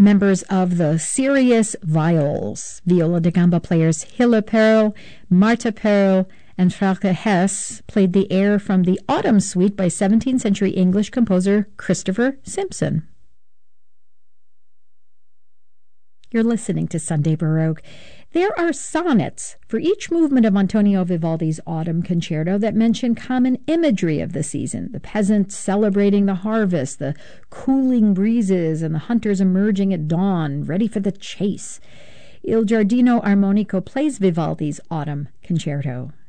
Members of the Sirius Viols, viola da gamba players Hille Perl, Marta Perl, and Frauke Hess played the air from the Autumn Suite by 17th century English composer Christopher Simpson. You're listening to Sunday Baroque. There are sonnets for each movement of Antonio Vivaldi's Autumn Concerto that mention common imagery of the season, the peasants celebrating the harvest, the cooling breezes, and the hunters emerging at dawn, ready for the chase. Il Giardino Armonico plays Vivaldi's Autumn Concerto.